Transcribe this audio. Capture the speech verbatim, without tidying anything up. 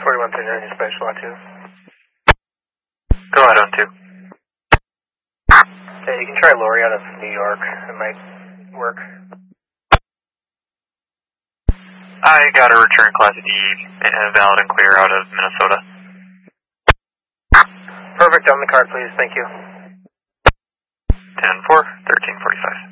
forty-one thirty nine, special on two. Go ahead on two. Okay, you can try Lori out of New York. It might work. I got a return Class D, valid and clear out of Minnesota. Perfect, on the card please, thank you. ten four, thirteen forty-five.